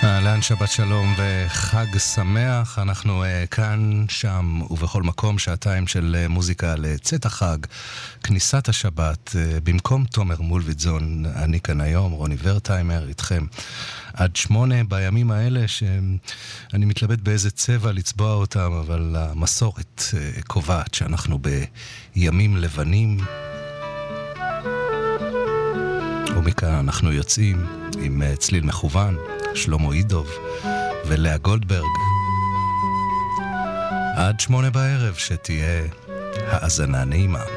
אהלן, שבת שלום וחג שמח. אנחנו כאן, שם ובכל מקום, שעתיים של מוזיקה לצאת החג, כניסת השבת. במקום תומר מולביטזון, אני כאן היום, רוני ורטיימר, איתכם עד 8 בימים האלה, שאני מתלבט באיזה צבע לצבוע אותם, אבל המסורת קובעת שאנחנו בימים לבנים. ומכאן אנחנו יוצאים עם צליל מכוון, שלמה אידוב ולאה גולדברג. עד 8 בערב, שתהיה האזנה נעימה.